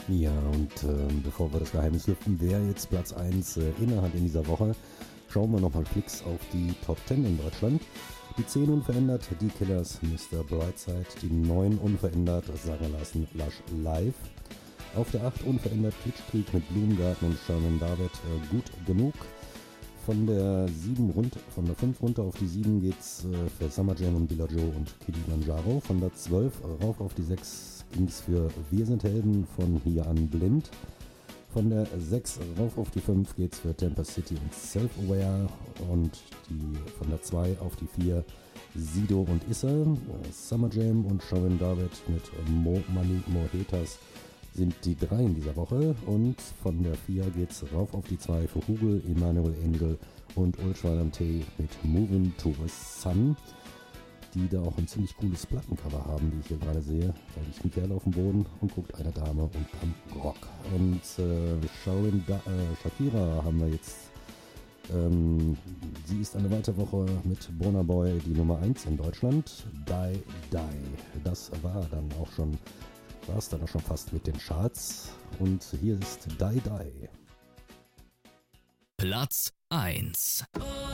Ja, und bevor wir das Geheimnis lüften, wer jetzt Platz 1 innehat in dieser Woche, schauen wir nochmal Klicks auf die Top 10 in Deutschland. Die 10 unverändert, die Killers, Mr. Brightside. Die 9 unverändert, Sanger lassen, Lush Live. Auf der 8 unverändert, Klitschkrieg mit Blumengarten und Sherman David, gut genug. Von der 5 runter auf die 7 geht's für Summer Jam und Billa Joe und Kilimanjaro. Von der 12 rauf auf die 6 ging's für Wir sind Helden von Hier an Blind. Von der 6 rauf auf die 5 geht's für Tempest City und Self-Aware. Und von der 2 auf die 4 Sido und Issa. Summer Jam und Sherman David mit More Money, More Haters sind die 3 in dieser Woche, und von der 4 geht's rauf auf die 2 für Hugel, Emmanuel Angel und Ultra T mit Moving to the Sun, die da auch ein ziemlich cooles Plattencover haben, die ich hier gerade sehe. Da liegt ein Kerl auf dem Boden und guckt eine Dame und kann Rock. Und Shakira haben wir jetzt. Sie ist eine weitere Woche mit Burna Boy die Nummer 1 in Deutschland. Die Die. Das war es dann auch schon fast mit den Charts. Und hier ist Die Die. Platz 1.